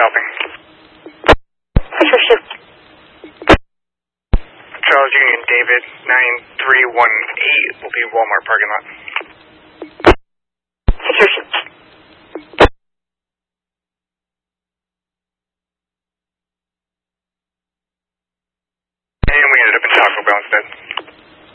stopping. Patricia. Charles Union David 9318 will be Walmart parking lot.